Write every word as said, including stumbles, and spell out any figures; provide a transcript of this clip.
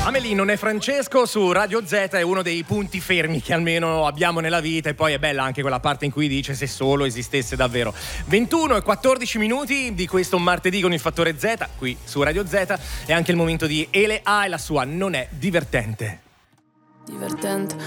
Amelie non è Francesco su Radio Z, è uno dei punti fermi che almeno abbiamo nella vita, e poi è bella anche quella parte in cui dice se solo esistesse davvero. ventuno e quattordici minuti di questo martedì con il fattore Z qui su Radio Z. È anche il momento di Ele A e la sua Non è divertente. Divertente,